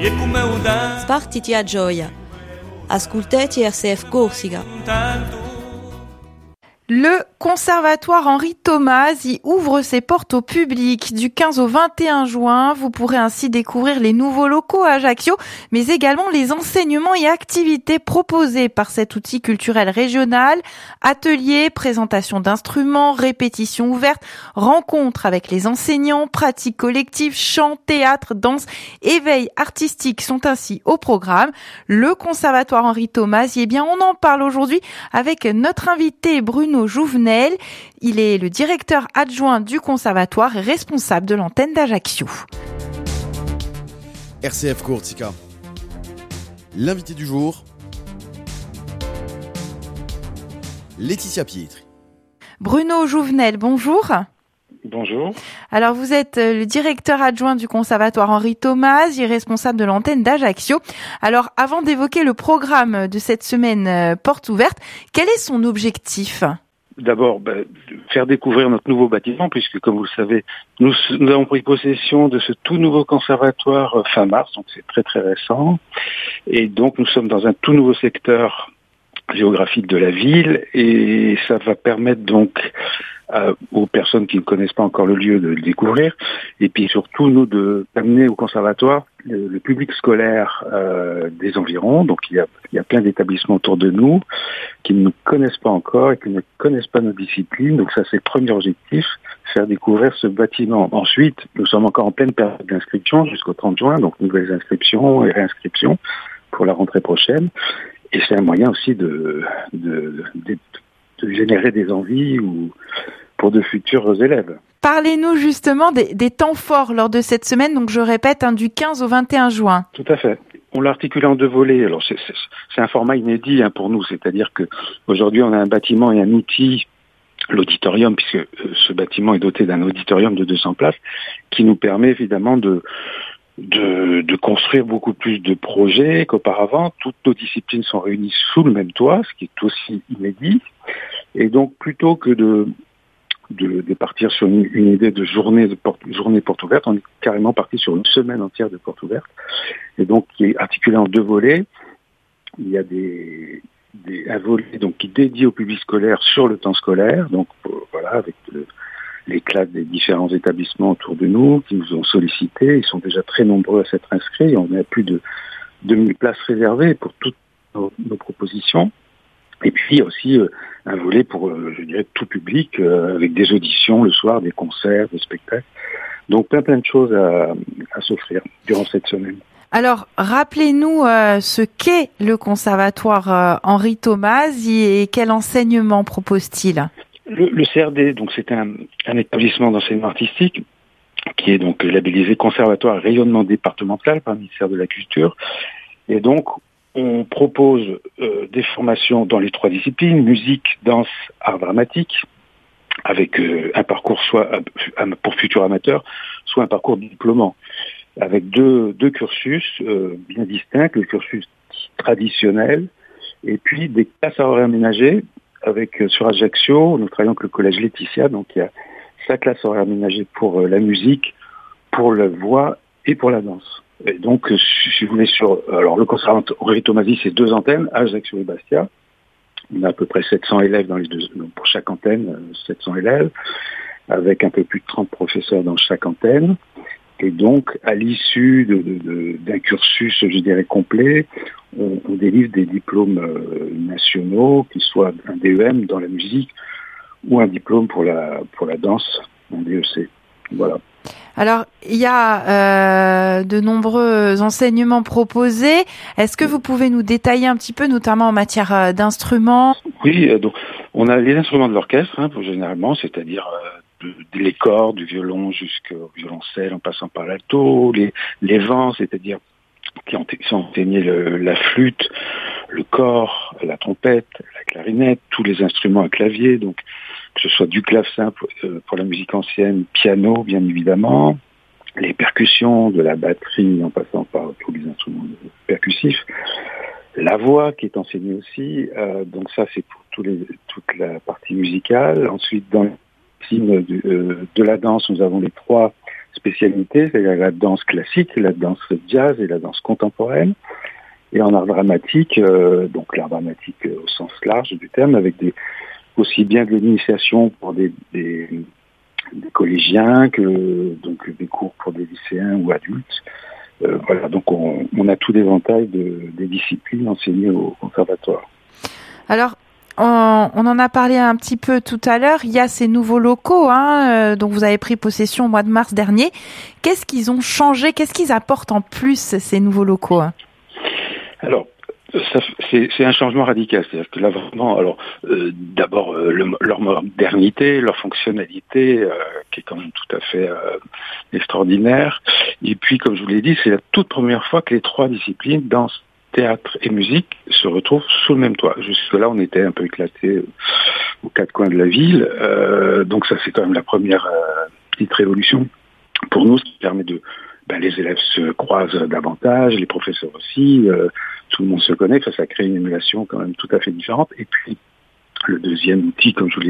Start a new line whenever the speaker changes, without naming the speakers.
Spartiti a gioia. Ascoltati RCF Corsica.
Le conservatoire Henri Thomas y ouvre ses portes au public du 15 au 21 juin. Vous pourrez ainsi découvrir les nouveaux locaux à Ajaccio, mais également les enseignements et activités proposés par cet outil culturel régional. Ateliers, présentations d'instruments, répétitions ouvertes, rencontres avec les enseignants, pratiques collectives, chant, théâtre, danse, éveil artistique sont ainsi au programme. Le conservatoire Henri Thomas, eh bien, on en parle aujourd'hui avec notre invité Bruno Jouvenel. Il est le directeur adjoint du conservatoire et responsable de l'antenne d'Ajaccio.
RCF Corsica. L'invité du jour, Laetitia Pietri.
Bruno Jouvenel, bonjour.
Bonjour.
Alors vous êtes le directeur adjoint du conservatoire Henri Thomas et responsable de l'antenne d'Ajaccio. Alors avant d'évoquer le programme de cette semaine porte ouverte, quel est son objectif ?
D'abord, faire découvrir notre nouveau bâtiment, puisque comme vous le savez, nous avons pris possession de ce tout nouveau conservatoire fin mars, donc c'est très très récent. Et donc nous sommes dans un tout nouveau secteur géographique de la ville, et ça va permettre donc aux personnes qui ne connaissent pas encore le lieu de le découvrir, et puis surtout nous d'amener au conservatoire le public scolaire des environs. Donc il y a plein d'établissements autour de nous qui ne nous connaissent pas encore et qui ne connaissent pas nos disciplines. Donc ça c'est le premier objectif, faire découvrir ce bâtiment. Ensuite, nous sommes encore en pleine période d'inscription jusqu'au 30 juin, donc nouvelles inscriptions et réinscriptions pour la rentrée prochaine. Et c'est un moyen aussi de générer des envies pour de futurs élèves.
Parlez-nous justement des temps forts lors de cette semaine, donc je répète, du 15 au 21 juin.
Tout à fait. On l'a articulé en deux volets. Alors c'est un format inédit pour nous, c'est-à-dire que aujourd'hui on a un bâtiment et un outil, l'auditorium, puisque ce bâtiment est doté d'un auditorium de 200 places, qui nous permet évidemment de construire beaucoup plus de projets qu'auparavant. Toutes nos disciplines sont réunies sous le même toit, ce qui est aussi inédit. Et donc, plutôt que de partir sur une idée de journée porte ouverte, on est carrément parti sur une semaine entière de porte ouverte. Et donc, qui est articulé en deux volets. Il y a un volet donc qui est dédié au public scolaire sur le temps scolaire. Donc, voilà, avec les classes des différents établissements autour de nous qui nous ont sollicités. Ils sont déjà très nombreux à s'être inscrits. On a plus de 2000 places réservées pour toutes nos propositions. Et puis aussi un volet pour, je dirais, tout public, avec des auditions le soir, des concerts, des spectacles. Donc plein de choses à s'offrir durant cette semaine.
Alors, rappelez-nous ce qu'est le conservatoire Henri Thomas et quel enseignement propose-t-il ?
Le CRD, donc c'est un établissement d'enseignement artistique qui est donc labellisé Conservatoire Rayonnement Départemental par le ministère de la Culture. Et donc, on propose des formations dans les trois disciplines, musique, danse, art dramatique, avec un parcours soit pour futurs amateurs, soit un parcours diplômant, avec deux cursus bien distincts, le cursus traditionnel, et puis des classes à horaires aménagées. Sur Ajaccio, nous travaillons avec le collège Laetitia, donc il y a 5 classes horaires aménagées pour la musique, pour la voix et pour la danse. Et donc, si vous voulez, alors le conservatoire Henri Thomas, c'est 2 antennes, Ajaccio et Bastia. On a à peu près 700 élèves pour chaque antenne, 700 élèves, avec un peu plus de 30 professeurs dans chaque antenne. Et donc, à l'issue d'un cursus, je dirais, complet, on délivre des diplômes nationaux, qu'ils soient un DEM dans la musique ou un diplôme pour la danse, un DEC. Voilà.
Alors, il y a de nombreux enseignements proposés. Est-ce que vous pouvez nous détailler un petit peu, notamment en matière d'instruments ?
Oui, donc on a les instruments de l'orchestre, généralement, c'est-à-dire les cordes, du violon jusqu'au violoncelle, en passant par l'alto, les vents, c'est-à-dire qui ont enseigné la flûte, le cor, la trompette, la clarinette, tous les instruments à clavier, donc que ce soit du clavecin pour la musique ancienne, piano bien évidemment, les percussions, de la batterie en passant par tous les instruments percussifs, la voix qui est enseignée aussi, donc ça c'est pour toute la partie musicale. Ensuite dans le signe de la danse, nous avons les 3 spécialités, c'est-à-dire la danse classique, la danse jazz et la danse contemporaine. Et en art dramatique, donc l'art dramatique au sens large du terme, avec aussi bien de l'initiation pour des collégiens que donc des cours pour des lycéens ou adultes. Voilà, donc on a tout l'éventail des disciplines enseignées au conservatoire.
Alors, on en a parlé un petit peu tout à l'heure. Il y a ces nouveaux locaux, dont vous avez pris possession au mois de mars dernier. Qu'est-ce qu'ils ont changé? Qu'est-ce qu'ils apportent en plus, ces nouveaux locaux?
Alors, c'est un changement radical. C'est-à-dire que là, vraiment, d'abord, leur modernité, leur fonctionnalité, qui est quand même tout à fait extraordinaire. Et puis, comme je vous l'ai dit, c'est la toute première fois que les trois disciplines, danse, théâtre et musique, se retrouvent sous le même toit. Jusque-là, on était un peu éclatés aux quatre coins de la ville. Donc ça, c'est quand même la première petite révolution pour nous, ce qui permet les élèves se croisent davantage, les professeurs aussi, tout le monde se connaît, ça crée une émulation quand même tout à fait différente. Et puis, le deuxième outil, comme je vous l'ai